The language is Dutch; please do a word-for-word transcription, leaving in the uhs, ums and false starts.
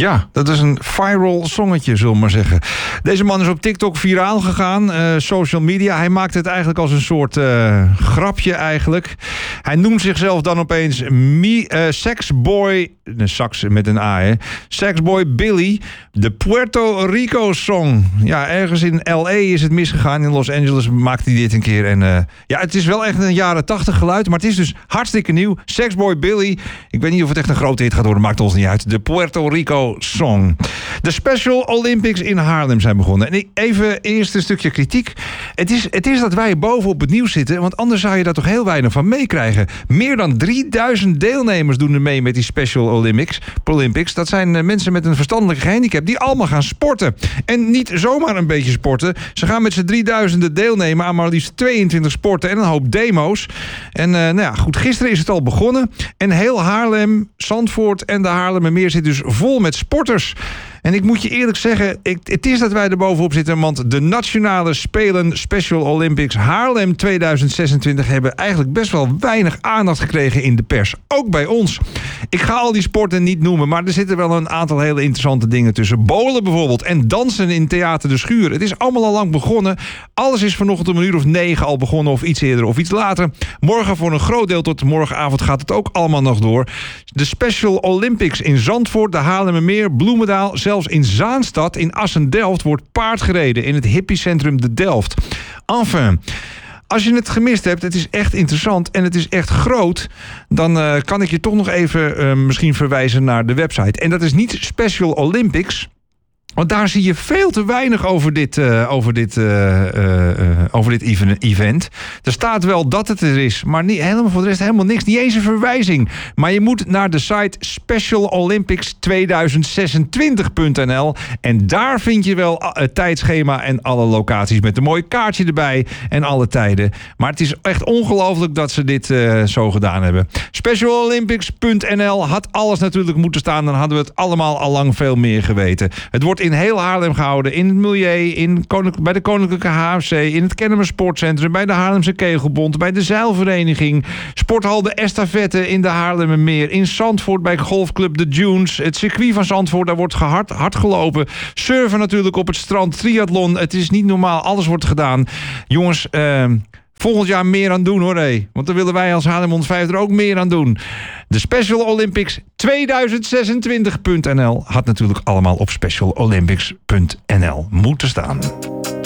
Ja, dat is een viral songetje, zullen we maar zeggen. Deze man is op TikTok viraal gegaan, uh, social media. Hij maakt het eigenlijk als een soort uh, grapje eigenlijk. Hij noemt zichzelf dan opeens Me, uh, Sexboy, een sax met een A, hè. Sexboy Billy, de Puerto Rico song. Ja, ergens in L A is het misgegaan. In Los Angeles maakte hij dit een keer. En uh, ja, het is wel echt een jaren tachtig geluid, maar het is dus hartstikke nieuw. Sexboy Billy. Ik weet niet of het echt een grote hit gaat worden, maakt ons niet uit. De Puerto Rico song. De Special Olympics in Haarlem zijn begonnen. En ik, even eerst een stukje kritiek. Het is, het is dat wij bovenop het nieuws zitten, want anders zou je daar toch heel weinig van meekrijgen. Meer dan drieduizend deelnemers doen er mee met die Special Olympics. Olympics. Dat zijn uh, mensen met een verstandelijke gehandicap die allemaal gaan sporten. En niet zomaar een beetje sporten. Ze gaan met z'n drieduizenden deelnemen aan maar liefst tweeëntwintig sporten en een hoop demo's. En uh, nou ja, goed, gisteren is het al begonnen. En heel Haarlem, Zandvoort en de Haarlemmermeer zit dus vol met sporters. En ik moet je eerlijk zeggen, ik, het is dat wij er bovenop zitten, want de Nationale Spelen Special Olympics Haarlem tweeduizend zesentwintig hebben eigenlijk best wel weinig aandacht gekregen in de pers. Ook bij ons. Ik ga al die sporten niet noemen, maar er zitten wel een aantal hele interessante dingen tussen. Bowlen bijvoorbeeld en dansen in Theater de Schuur. Het is allemaal al lang begonnen. Alles is vanochtend om een uur of negen al begonnen, of iets eerder of iets later. Morgen voor een groot deel tot morgenavond gaat het ook allemaal nog door. De Special Olympics in Zandvoort, de Haarlemmermeer, Bloemendaal, zelfs in Zaanstad, in Assen-Delft, wordt paard gereden in het hippiecentrum de Delft. Enfin, als je het gemist hebt, het is echt interessant en het is echt groot, dan uh, kan ik je toch nog even uh, misschien verwijzen naar de website. En dat is niet Special Olympics, want daar zie je veel te weinig over dit, uh, over dit, uh, uh, uh, over dit event. Er staat wel dat het er is, maar niet, helemaal voor de rest helemaal niks. Niet eens een verwijzing. Maar je moet naar de site special olympics tweeduizend zesentwintig punt n l en daar vind je wel het tijdschema en alle locaties met een mooi kaartje erbij en alle tijden. Maar het is echt ongelooflijk dat ze dit uh, zo gedaan hebben. special olympics punt n l had alles natuurlijk moeten staan. Dan hadden we het allemaal al lang veel meer geweten. Het wordt in heel Haarlem gehouden. In het Milieu, in Konink- bij de Koninklijke H F C, in het Kennemer Sportcentrum, bij de Haarlemse Kegelbond, bij de Zeilvereniging, Sporthal de Estafette in de Haarlemmermeer, in Zandvoort bij Golfclub de Dunes, het circuit van Zandvoort, daar wordt gehard, hard gelopen. Surfen natuurlijk op het strand, triathlon. Het is niet normaal, alles wordt gedaan. Jongens, uh, volgend jaar meer aan doen hoor, hé. Want dan willen wij als Haarlem honderdvijf er ook meer aan doen. De Special Olympics tweeduizend zesentwintig punt n l had natuurlijk allemaal op special olympics punt n l moeten staan.